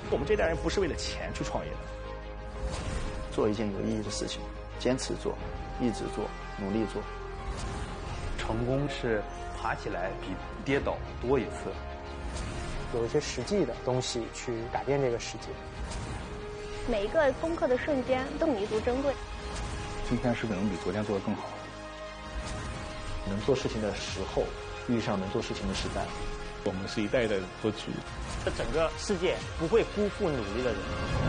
我们这代人不是为了钱去创业的， 做一件有意义的事情，坚持做，一直做，努力做。 成功是爬起来比跌倒多一次。 有一些实际的东西去改变这个世界。 每一个攻克的瞬间都弥足珍贵。 今天是不是能比昨天做得更好？ 能做事情的时候遇上能做事情的时代。 我们是一代代做主。 这整个世界不会辜负努力的人。